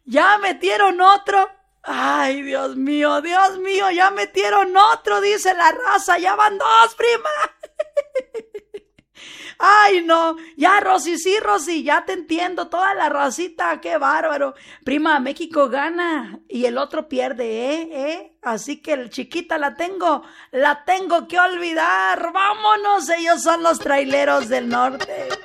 Ya metieron otro. Ay, Dios mío, ya metieron otro, dice la raza. Ya van dos, prima. Ay, no, ya Rosy, sí, Rosy, ya te entiendo, toda la racita, qué bárbaro. Prima, México gana y el otro pierde, Así que el chiquita la tengo que olvidar. Vámonos, ellos son los traileros del norte.